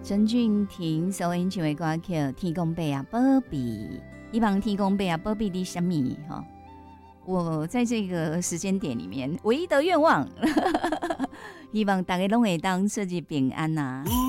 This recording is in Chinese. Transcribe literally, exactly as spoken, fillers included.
陈俊廷所演唱的歌曲《天公伯啊宝贝》，希望天公伯啊宝贝的什么哈？我在这个时间点里面唯一的愿望，希望大家拢会当设计平安呐、啊。